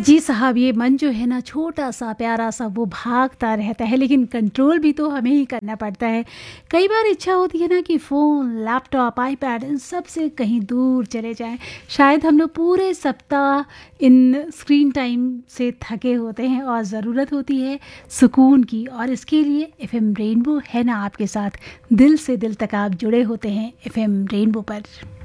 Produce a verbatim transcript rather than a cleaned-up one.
जी साहब, ये मन जो है ना छोटा-सा, प्यारा-सा वो भागता रहता है, लेकिन कंट्रोल भी तो हमें ही करना पड़ता है। कई बार इच्छा होती है ना कि फ़ोन, लैपटॉप, आईपैड इन सब से कहीं दूर चले जाएँ। शायद हम लोग पूरे सप्ताह इन स्क्रीन टाइम से थके होते हैं और ज़रूरत होती है सुकून की, और इसके लिए एफ़एम रेनबो है ना आपके साथ। दिल से दिल तक आप जुड़े होते हैं एफ़एम रेनबो पर।